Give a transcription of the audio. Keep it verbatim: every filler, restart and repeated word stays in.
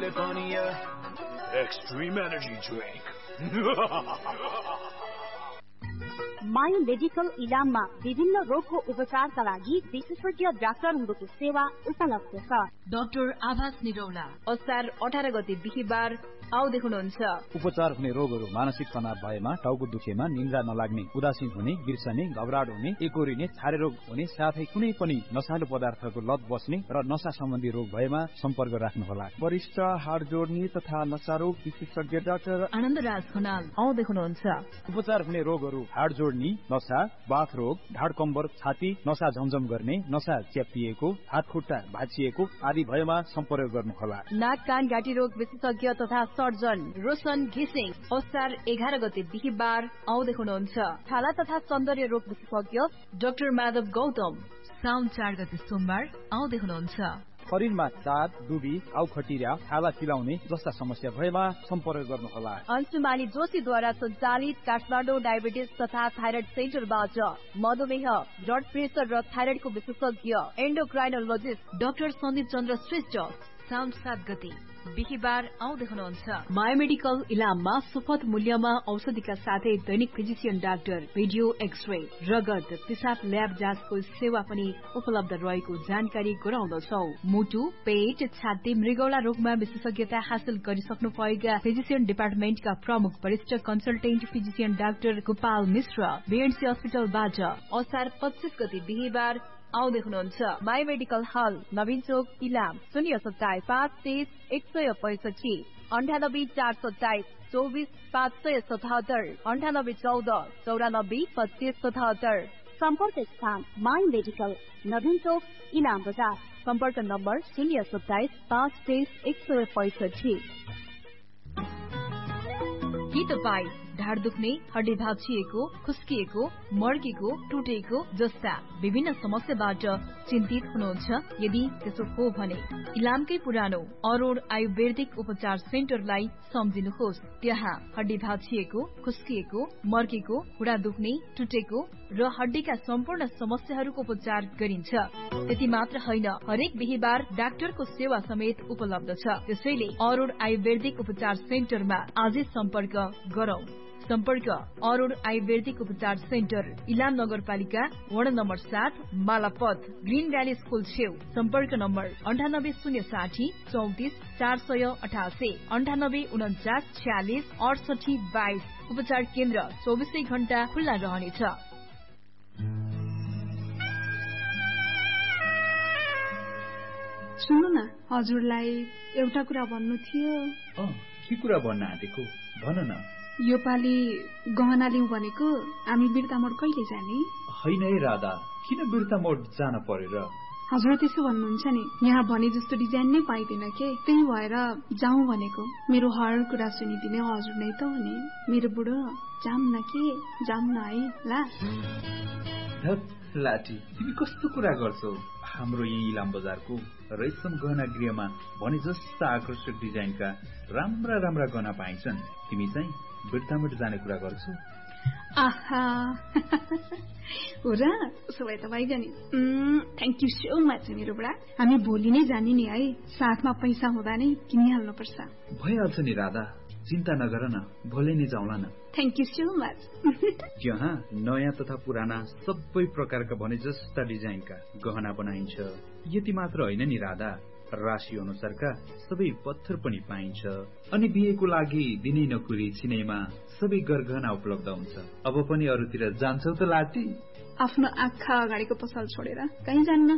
California. Extreme energy drink. My medical इलाममा विभिन्न रोगको उपचारका लागि विशेषज्ञ डाक्टरहरूको सेवा उपलब्ध छ। डाक्टर आभास निरौला असार अठार गते बिहीबार आउँदै हुनुहुन्छ। उपचार हुने रोगहरू मानसिक तनाव भएमा, टाउको दुखेमा, निन्द्रा नलाग्ने, उदासीन हुने, बिर्सने, घबराहट हुने, एकोरिने, छारे रोग हुने, साथै कुनै पनि नशालु पदार्थको लत बस्ने र नशा सम्बन्धी रोग भएमा सम्पर्क राख्नुहोला। वरिष्ठ हाड जोड्ने तथा नशा रोग विशेषज्ञ डाक्टर आनन्दराज खनाल आउँदै हुनुहुन्छ। उपचार हुने रोगहरू हाड जोड्ने, नशा, बाथ रोग, ढाड कम्बर, छाती, नशा झमझम गर्ने, नशा च्यापिएको, हात खुट्टा भाँचिएको आदि भएमा सम्पर्क गर्नुहोला। नाक कान घाँटी रोग विशेषज्ञ तथा सर्जन रोशन घिसिङ असार एघार गते बिहीबार आउँदै हुनुहुन्छ। छाला तथा सौन्दर्य रोग विशेषज्ञ डाक्टर माधव गौतम साउन चार गते सोमबार आउँदै हुनुहुन्छ। शरीरमा चाद, दुबी, घाउ खटिरा, छाला चिलाउने जस्ता समस्या भएमा सम्पर्क गर्नुहोला। अंशुमाली जोशीद्वारा सञ्चालित काठमाडौँ डायबिटिज तथा थाइरोइड सेन्टरबाट मधुमेह, ब्लड प्रेसर र थाइरोइडको विशेषज्ञ एन्डोक्राइनोलोजिस्ट डाक्टर सन्दीप चन्द्र श्रेष्ठ साउन सात गते बिहीबार आउँदै हुनुहुन्छ। माई मेडिकल इलाममा सुपथ मूल्यमा औषधिका साथै दैनिक फिजिशियन डाक्टर, भिडियो एक्सरे, रगत, पिसाब ल्याब जाँचको सेवा पनि उपलब्ध रहेको जानकारी गराउँदछौ। मुटु, पेट, छाती, मृगौला रोगमा विशेषज्ञता हासिल गरिसक्नु भएका फिजिशियन डिपार्टमेन्टका प्रमुख वरिष्ठ कन्सल्टेन्ट फिजिशियन डाक्टर गोपाल मिश्र बीएनसी अस्पतालबाट असार पच्चीस गते बिहीबार आउँदै हुनुहुन्छ। माई मेडिकल हल नवीन चोक इलाम शून्य सत्ताइस पाँच तेइस एक सय पैसठी अन्ठानब्बे चार सत्ताइस चौबिस पाँच सय सतहत्तर अन्ठानब्बे चौध चौरानब्बे पच्चीस सतहत्तर। सम्पर्क स्थान माई मेडिकल नवीन चोक इलाम बजार। सम्पर्क नम्बर शून्य सत्ताइस पाँच तेइस एक सय पैसठी। के तपाई ढाड दुख्ने, हड्डी भाँचिएको, खुस्किएको, मर्केको, टुटेको जस्ता विभिन्न समस्याबाट चिन्तित हुनुहुन्छ? यदि त्यसो हो भने इलामकै पुरानो अरोड आयुर्वेदिक उपचार सेन्टरलाई सम्झिनुहोस्। त्यहाँ हड्डी भाँचिएको, खुस्किएको, मर्केको, हुडा दुख्ने, टुटेको र हड्डीका सम्पूर्ण समस्याहरूको उपचार गरिन्छ। त्यति मात्र होइन, हरेक बिहीबार डाक्टरको सेवा समेत उपलब्ध छ। त्यसैले अरोड आयुर्वेदिक उपचार सेन्टरमा आजै सम्पर्क गरौं। सम्पर्क अरोड आयुर्वेदिक उपचार सेन्टर, इलाम नगरपालिका, वडा नम्बर सात, मालापथ, ग्रीन भ्याली स्कूल छेउ। सम्पर्क नम्बर अन्ठानब्बे शून्य साठी चौतिस चार सय अठासी अन्ठानब्बे उन्चास छ्यालिस अडसठी बाइस। उपचार केन्द्र चौबिसै घण्टा खुल्ला रहनेछ। सुन्नु न, हजुरलाई एउटा कुरा भन्नु थियो। अँ, के कुरा भन्न आँटेको? भन न। यो पालि गहना लिउँ भनेको, हामी बिर्तामोड कहिले जाने? होइन है राधा, किन बिर्तामोड जान पर्यो र? हजुर त्यसो भन्नुहुन्छ नि, यहाँ भने जस्तो डिजाइन नै पाइँदैन के, त्यही भएर जाउँ भनेको। मेरो हर कुरा सुनिदिने हजुर नै त हो नि। मेरो बुढो जाउँ न के, जाउँ न है ला। लाठी, तिमी कस्तो कुरा गर्छौ? हाम्रो यही इलाम बजारको रेशम गहना गृहमा भने जस्ता आकर्षक डिजाइनका राम्रा राम्रा गहना पाइन्छन्। तिमी चाहिँ बिर्तामोड जाने कुरा गर्छौ? आहा हो र? उसो भए त भइगयो नि। थ्याङ्क यू सो मच मेरो बुढा। हामी भोलि नै जाने नि है, साथमा पैसा हुँदा नै किनिहाल्नुपर्छ। भइहाल्छ नि राधा, चिन्ता नगर न, भोलि नै जाउँला न। Thank you so much. यहाँ नयाँ तथा पुराना सबै प्रकारका भने जस्ता डिजाइनका गहना बनाइन्छ। यति मात्र होइन नि राधा, राशि अनुसारका सबै पत्थर पनि पाइन्छ। अनि बिहेको लागि दिनै नकुरी छिनैमा सबै गरगहना उपलब्ध हुन्छ। अब पनि अरूतिर जान्छौ त लाटी? आफ्नो आँखा अगाडिको पसल छोडेर कहीँ जान्न।